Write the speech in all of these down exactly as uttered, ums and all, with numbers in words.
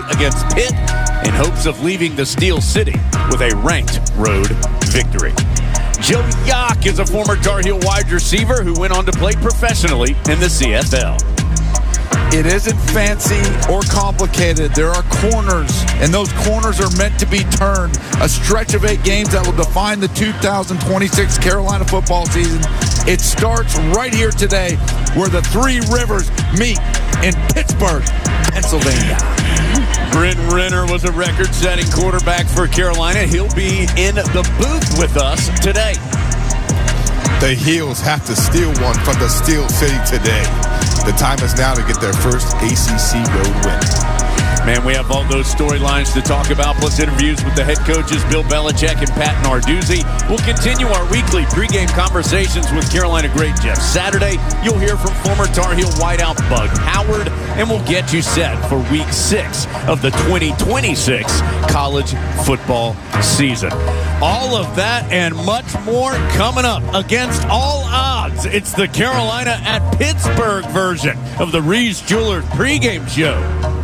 against Pitt in hopes of leaving the Steel City with a ranked road victory. Joe Yock is a former Tar Heel wide receiver who went on to play professionally in the C F L. It isn't fancy or complicated. There are corners, and those corners are meant to be turned. A stretch of eight games that will define the two thousand twenty-six Carolina football season. It starts right here today where the three rivers meet in Pittsburgh, Pennsylvania. Brent Renner was a record-setting quarterback for Carolina. He'll be in the booth with us today. The Heels have to steal one from the Steel City today. The time is now to get their first A C C road win. Man, we have all those storylines to talk about, plus interviews with the head coaches, Bill Belichick and Pat Narduzzi. We'll continue our weekly pregame conversations with Carolina great Jeff Saturday. You'll hear from former Tar Heel wideout Bug Howard, and we'll get you set for week six of the twenty twenty-six college football season. All of that and much more coming up against all odds. It's the Carolina at Pittsburgh version of the Reed's Jewelers pregame show.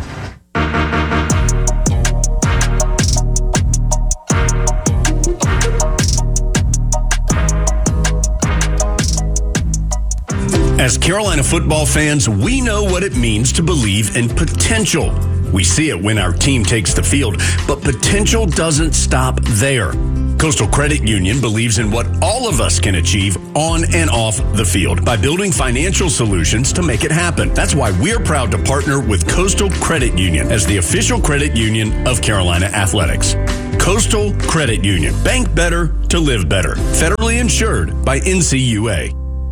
As Carolina football fans, we know what it means to believe in potential. We see it when our team takes the field, but potential doesn't stop there. Coastal Credit Union believes in what all of us can achieve on and off the field by building financial solutions to make it happen. That's why we're proud to partner with Coastal Credit Union as the official credit union of Carolina Athletics. Coastal Credit Union. Bank better to live better. Federally insured by N C U A.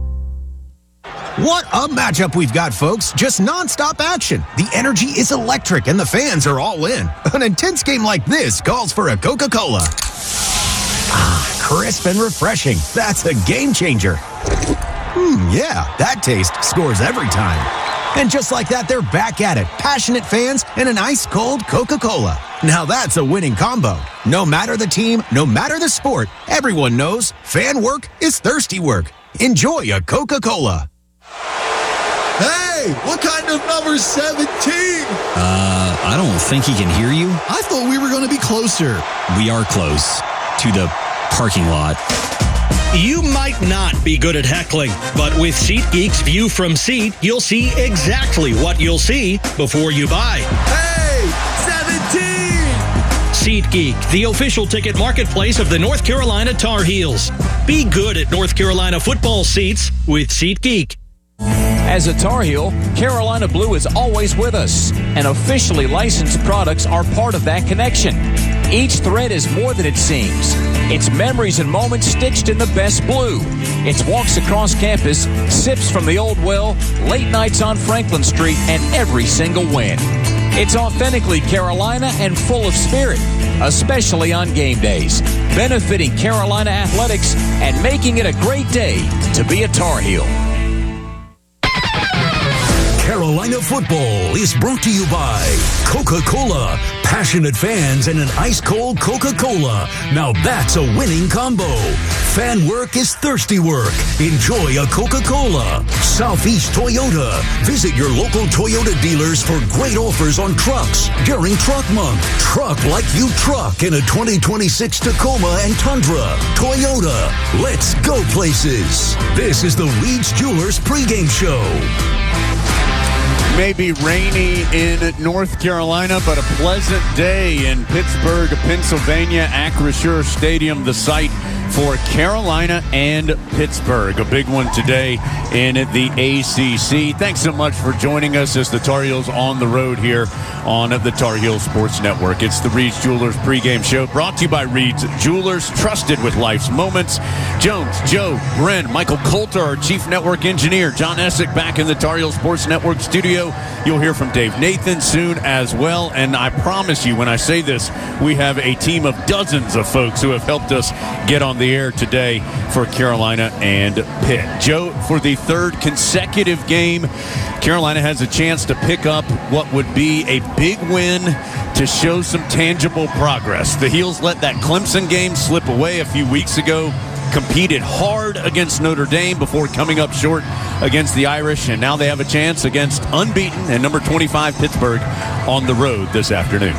What a matchup we've got, folks. Just nonstop action. The energy is electric and the fans are all in. An intense game like this calls for a Coca-Cola. Ah, crisp and refreshing. That's a game changer. Hmm, yeah, that taste scores every time. And just like that, they're back at it. Passionate fans and an ice-cold Coca-Cola. Now that's a winning combo. No matter the team, no matter the sport, everyone knows fan work is thirsty work. Enjoy a Coca-Cola. Hey, what kind of number seventeen? Uh, I don't think he can hear you. I thought we were going to be closer. We are close to the parking lot. You might not be good at heckling, but with SeatGeek's View from Seat, you'll see exactly what you'll see before you buy. Hey, seventeen! SeatGeek, the official ticket marketplace of the North Carolina Tar Heels. Be good at North Carolina football seats with SeatGeek. As a Tar Heel, Carolina Blue is always with us, and officially licensed products are part of that connection. Each thread is more than it seems. It's memories and moments stitched in the best blue. It's walks across campus, sips from the old well, late nights on Franklin Street, and every single win. It's authentically Carolina and full of spirit, especially on game days, benefiting Carolina athletics and making it a great day to be a Tar Heel. Carolina football is brought to you by Coca-Cola. Passionate fans and an ice-cold Coca-Cola. Now that's a winning combo. Fan work is thirsty work. Enjoy a Coca-Cola. Southeast Toyota. Visit your local Toyota dealers for great offers on trucks during Truck Month. Truck like you truck in a twenty twenty-six Tacoma and Tundra. Toyota. Let's go places. This is the Reed's Jewelers pregame show. Maybe rainy in North Carolina, but a pleasant day in Pittsburgh, Pennsylvania. Acrisure Stadium, the site for Carolina and Pittsburgh. A big one today in the A C C. Thanks so much for joining us as the Tar Heels on the road here on the Tar Heel Sports Network. It's the Reed's Jewelers pregame show brought to you by Reed's Jewelers, trusted with life's moments. Jones, Joe, Bren, Michael Coulter, our chief network engineer, John Essick back in the Tar Heel Sports Network studio. You'll hear from Dave Nathan soon as well. And I promise you, when I say this, we have a team of dozens of folks who have helped us get on the air today for Carolina and Pitt. Joe, for the third consecutive game, Carolina has a chance to pick up what would be a big win to show some tangible progress. The Heels let that Clemson game slip away a few weeks ago, competed hard against Notre Dame before coming up short against the Irish, and now they have a chance against unbeaten and number twenty-five Pittsburgh on the road this afternoon.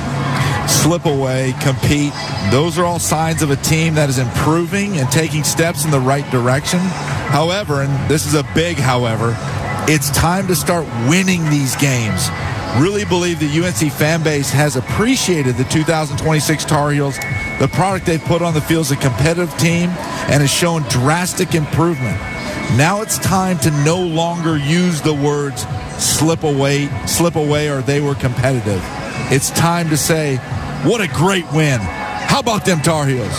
Slip away, compete. Those are all signs of a team that is improving and taking steps in the right direction. However, and this is a big however, it's time to start winning these games. Really believe the U N C fan base has appreciated the two thousand twenty-six Tar Heels. The product they've put on the field is a competitive team and has shown drastic improvement. Now it's time to no longer use the words slip away, slip away, or they were competitive. It's time to say, what a great win. How about them Tar Heels?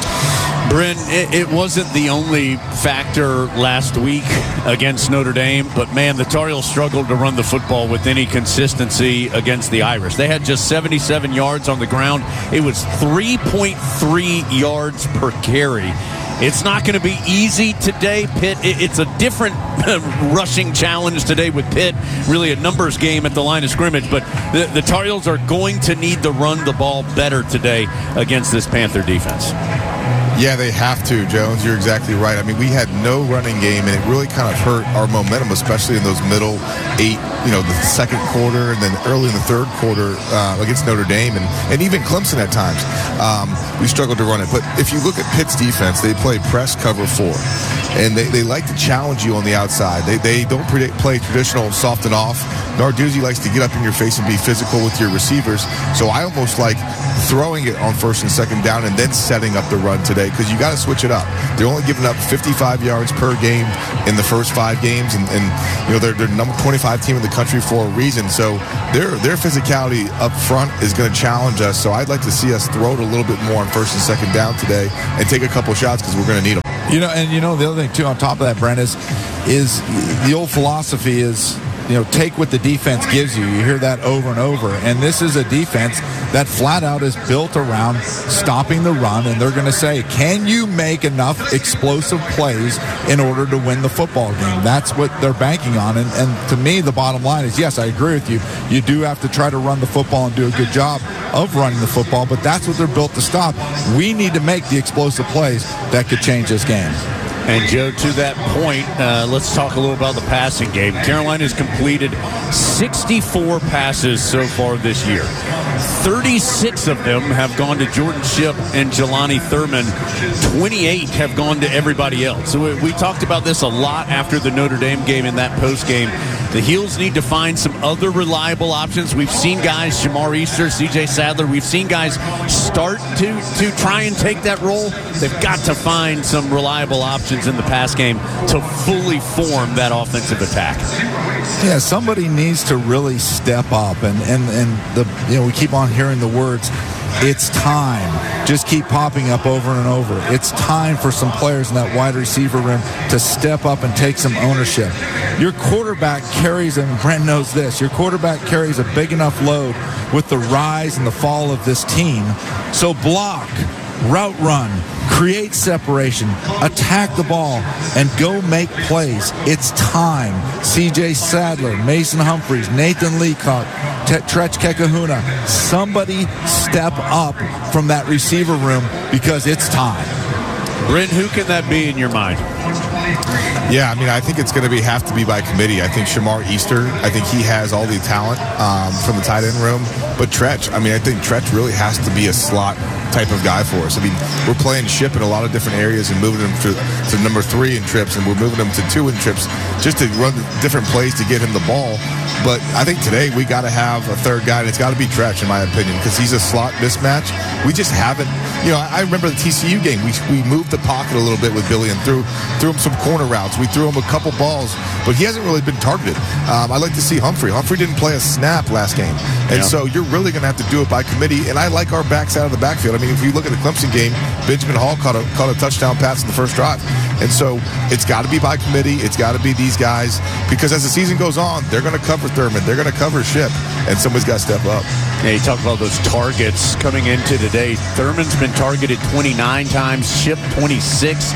Bryn, it, it wasn't the only factor last week against Notre Dame, but man, the Tar Heels struggled to run the football with any consistency against the Irish. They had just seventy-seven yards on the ground. It was three point three yards per carry. It's not going to be easy today, Pitt. It's a different rushing challenge today with Pitt, really a numbers game at the line of scrimmage, but the, the Tar Heels are going to need to run the ball better today against this Panther defense. Yeah, they have to, Jones. You're exactly right. I mean, we had no running game, and it really kind of hurt our momentum, especially in those middle eight, you know, the second quarter and then early in the third quarter uh, against Notre Dame and, and even Clemson at times. Um, we struggled to run it. But if you look at Pitt's defense, they play press cover four, and they, they like to challenge you on the outside. They, they don't predict, play traditional soft and off. Narduzzi likes to get up in your face and be physical with your receivers. So I almost like throwing it on first and second down and then setting up the run today, because you got to switch it up. They're only giving up fifty-five yards per game in the first five games, and, and you know they're, they're number twenty-five team in the country for a reason. So their their physicality up front is going to challenge us. So I'd like to see us throw it a little bit more on first and second down today and take a couple shots, because we're going to need them. You know, and you know the other thing too on top of that, Brent, is is the old philosophy is, you know, take what the defense gives you. You hear that over and over. And this is a defense that flat out is built around stopping the run. And they're going to say, can you make enough explosive plays in order to win the football game? That's what they're banking on. And, and to me, the bottom line is, yes, I agree with you. You do have to try to run the football and do a good job of running the football, but that's what they're built to stop. We need to make the explosive plays that could change this game. And, Joe, to that point, uh, let's talk a little about the passing game. Carolina has completed sixty-four passes so far this year. thirty-six of them have gone to Jordan Shipp and Jelani Thurman. twenty-eight have gone to everybody else. So we, we talked about this a lot after the Notre Dame game in that post game. The Heels need to find some other reliable options. We've seen guys, Jamar Easter, C J Sadler, we've seen guys start to, to try and take that role. They've got to find some reliable options in the pass game to fully form that offensive attack. Yeah, somebody needs to really step up, and, and, and the you know we keep on hearing the words, it's time. Just keep popping up over and over. It's time for some players in that wide receiver room to step up and take some ownership. Your quarterback carries, and Brent knows this, your quarterback carries a big enough load with the rise and the fall of this team. So block, route run, create separation, attack the ball, and go make plays. It's time. C J Sadler, Mason Humphreys, Nathan Leacock, Tretch Kekahuna, somebody step up from that receiver room, because it's time. Brent, who can that be in your mind? Yeah, I mean, I think it's going to be have to be by committee. I think Jamar Easter, I think he has all the talent um, from the tight end room. But Tretch, I mean, I think Tretch really has to be a slot type of guy for us. I mean, we're playing Shipp in a lot of different areas and moving him to, to number three in trips, and we're moving him to two in trips just to run different plays to get him the ball. But I think today we got to have a third guy, and it's got to be Tretch, in my opinion, because he's a slot mismatch. We just haven't, you know, I, I remember the T C U game. We we moved the pocket a little bit with Billy and threw, threw him some corner routes. We threw him a couple balls, but he hasn't really been targeted. Um, I'd like to see Humphrey. Humphrey didn't play a snap last game. And yeah. so you're really going to have to do it by committee, and I like our backs out of the backfield. I mean, if you look at the Clemson game, Benjamin Hall caught a, caught a touchdown pass in the first drive. And so it's got to be by committee. It's got to be these guys, because as the season goes on, they're going to cover Thurman. They're going to cover Shipp, and somebody's got to step up. Yeah, you talk about those targets coming into today. Thurman's been targeted twenty-nine times, Shipp twenty-six.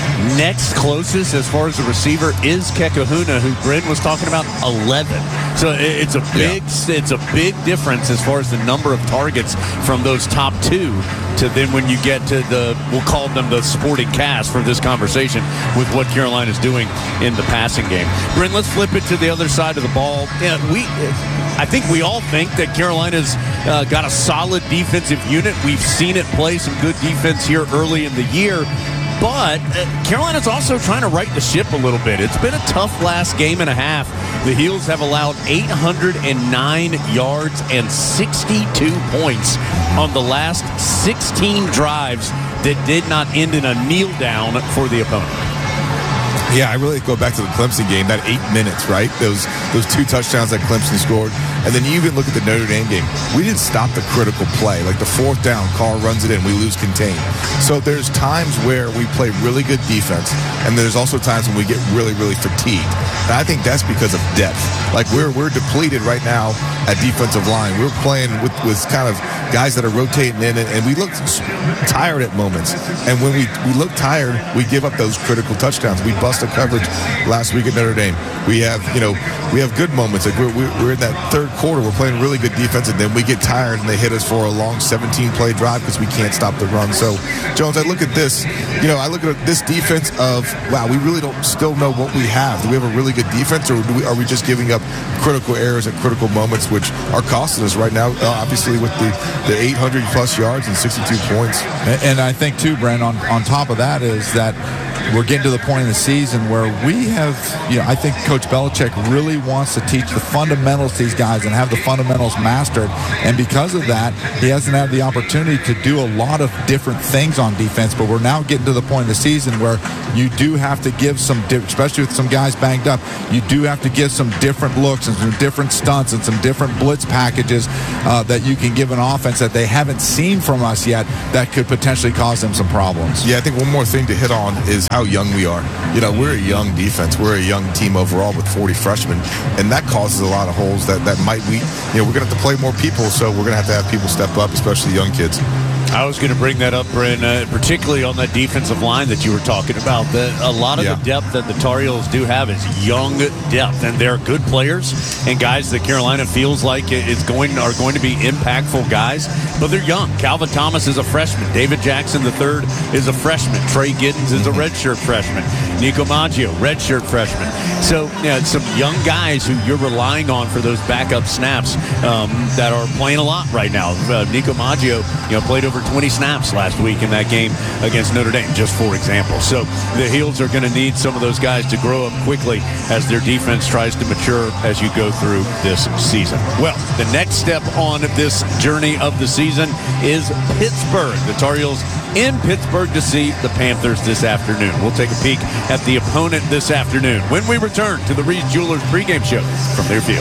Next closest as far as the receiver is Kekahuna, who Bryn was talking about, eleven. So it's a big yeah. it's a big difference as far as the number of targets from those top two to then when you get to the, we'll call them the sporting cast for this conversation with what Carolina's doing in the passing game. Bryn, let's flip it to the other side of the ball. Yeah, we, I think we all think that Carolina's uh, got a solid defensive unit. We've seen it play some good defense here early in the year. But uh, Carolina's also trying to right the ship a little bit. It's been a tough last game and a half. The Heels have allowed eight hundred nine yards and sixty-two points on the last sixteen drives that did not end in a kneel down for the opponent. Yeah, I really go back to the Clemson game, that eight minutes, right? Those those two touchdowns that Clemson scored. And then you even look at the Notre Dame game. We didn't stop the critical play. Like the fourth down, Carr runs it in, we lose contain. So there's times where we play really good defense, and there's also times when we get really, really fatigued. And I think that's because of depth. Like we're we're depleted right now at defensive line. We're playing with, with kind of guys that are rotating in, and, and we look tired at moments. And when we, we look tired, we give up those critical touchdowns. We bust a coverage last week at Notre Dame. We have, you know, we have good moments. Like we're, we're in that third quarter, we're playing really good defense, and then we get tired and they hit us for a long seventeen-play drive because we can't stop the run. So, Jones, I look at this, you know, I look at this defense of, wow, we really don't still know what we have. Do we have a really good defense, or do we, are we just giving up critical errors at critical moments, which are costing us right now, uh, obviously with the, the eight hundred plus yards and sixty-two points. And, and I think, too, Brent, on, on top of that is that we're getting to the point in the season where we have, you know, I think Coach Belichick really wants to teach the fundamentals to these guys and have the fundamentals mastered. And because of that, he hasn't had the opportunity to do a lot of different things on defense. But we're now getting to the point in the season where you do have to give some, especially with some guys banged up, you do have to give some different looks and some different stunts and some different blitz packages uh, that you can give an offense that they haven't seen from us yet that could potentially cause them some problems. Yeah, I think one more thing to hit on is how young we are. You know, we're a young defense. We're a young team overall with forty freshmen, and that causes a lot of holes that, that might we, you know, we're going to have to play more people, so we're going to have to have people step up, especially young kids. I was going to bring that up, Bryn, uh, particularly on that defensive line that you were talking about. The, a lot of yeah. the depth that the Tar Heels do have is young depth, and they're good players and guys that Carolina feels like is going are going to be impactful guys, but they're young. Calvin Thomas is a freshman. David Jackson the third is a freshman. Trey Giddens is a redshirt freshman. Nico Maggio, redshirt freshman. So, you know, some young guys who you're relying on for those backup snaps um, that are playing a lot right now. Uh, Nico Maggio, you know, played over twenty snaps last week in that game against Notre Dame, just for example. So the Heels are going to need some of those guys to grow up quickly as their defense tries to mature as you go through this season. Well, the next step on this journey of the season is Pittsburgh. The Tar Heels in Pittsburgh to see the Panthers this afternoon. We'll take a peek at the opponent this afternoon when we return to the Reese Jewelers pregame show from Learfield.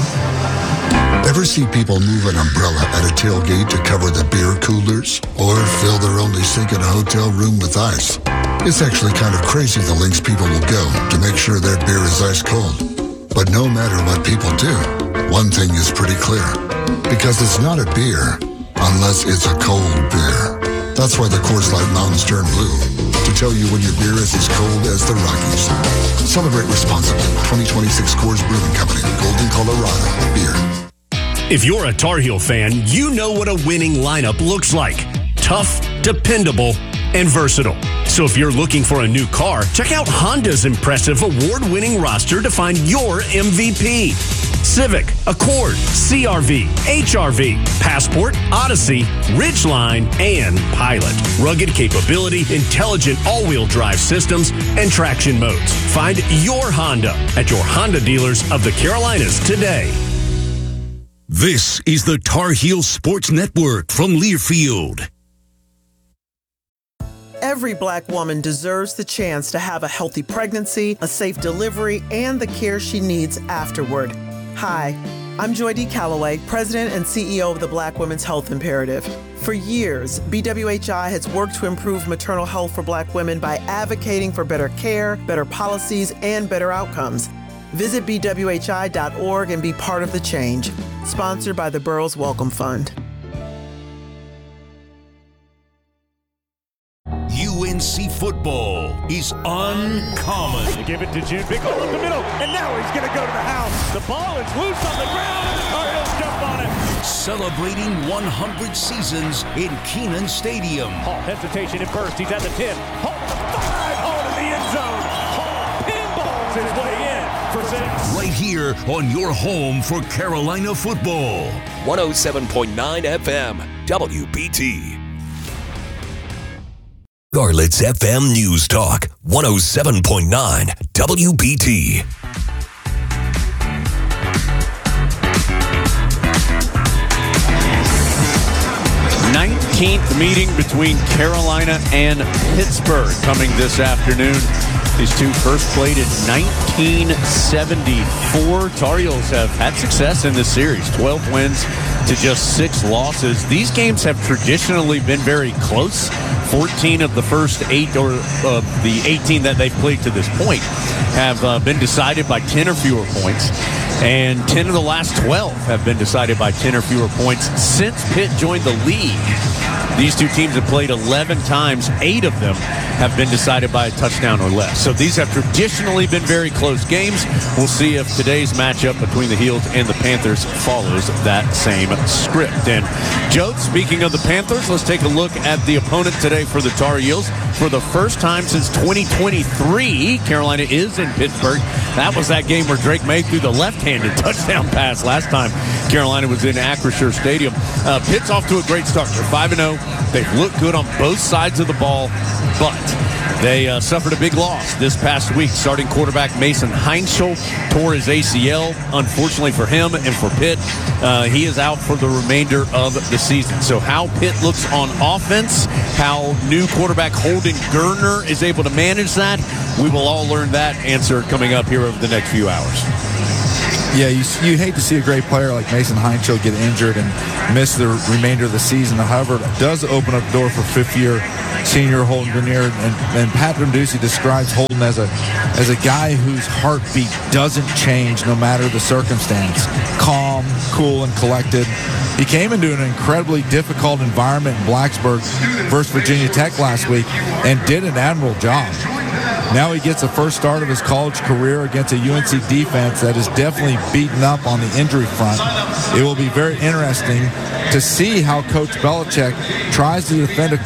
Ever see people move an umbrella at a tailgate to cover the beer coolers? Or fill their only sink in a hotel room with ice? It's actually kind of crazy the lengths people will go to make sure their beer is ice cold. But no matter what people do, one thing is pretty clear. Because it's not a beer unless it's a cold beer. That's why the Coors Light Mountains turn blue. To tell you when your beer is as cold as the Rockies. Celebrate responsibly. twenty twenty-six Coors Brewing Company, Golden, Colorado. Beer. If you're a Tar Heel fan, you know what a winning lineup looks like. Tough, dependable, and versatile. So if you're looking for a new car, check out Honda's impressive award-winning roster to find your M V P. Civic, Accord, C R V, H R V, Passport, Odyssey, Ridgeline, and Pilot. Rugged capability, intelligent all-wheel drive systems, and traction modes. Find your Honda at your Honda dealers of the Carolinas today. This is the Tar Heel Sports Network from Learfield. Every Black woman deserves the chance to have a healthy pregnancy, a safe delivery, and the care she needs afterward. Hi, I'm Joy D. Calloway, President and C E O of the Black Women's Health Imperative. For years, B W H I has worked to improve maternal health for Black women by advocating for better care, better policies, and better outcomes. Visit B W H I dot org and be part of the change. Sponsored by the Burroughs Welcome Fund. U N and see football is uncommon. They give it to Jude. Big hole up the middle, and now he's going to go to the house. The ball is loose on the ground, and the Tar Heels jump on it. Celebrating one hundred seasons in Kenan Stadium. Hall, hesitation at first. He's at the ten. Hall to the five. Hall to the end zone. Hall pinballs his way in for six. Right here on your home for Carolina football. one oh seven point nine F M, W B T. Garlett's F M News Talk, one oh seven point nine W B T. nineteenth meeting between Carolina and Pittsburgh coming this afternoon. These two first played in nineteen seventy-four. Tar Heels have had success in this series, twelve wins to just six losses. These games have traditionally been very close. fourteen of the first eight, or uh, the eighteen that they've played to this point, have uh, been decided by ten or fewer points. And ten of the last twelve have been decided by ten or fewer points since Pitt joined the league. These two teams have played eleven times. Eight of them have been decided by a touchdown or less. So these have traditionally been very close games. We'll see if today's matchup between the Heels and the Panthers follows that same script. And Joe, speaking of the Panthers, let's take a look at the opponent today for the Tar Heels. For the first time since twenty twenty-three, Carolina is in Pittsburgh. That was that game where Drake May threw the left-handed touchdown pass last time Carolina was in Acrisure Stadium. Uh, Pitt's off to a great start. They're five and oh. They've looked good on both sides of the ball, but they uh, suffered a big loss this past week. Starting quarterback Mason Heinschel tore his A C L. Unfortunately for him and for Pitt, uh, he is out for the remainder of the season. So how Pitt looks on offense, how new quarterback Holden Geriner is able to manage that, we will all learn that answer coming up here over the next few hours. Yeah, you, you hate to see a great player like Mason Heinschel get injured and miss the remainder of the season. However, it does open up the door for fifth-year senior Holden Geriner. And, and Pat Ducey describes Holden as a as a guy whose heartbeat doesn't change no matter the circumstance. Calm, cool, and collected. He came into an incredibly difficult environment in Blacksburg versus Virginia Tech last week and did an admirable job. Now he gets the first start of his college career against a U N C defense that is definitely beaten up on the injury front. It will be very interesting to see how Coach Belichick tries to defend a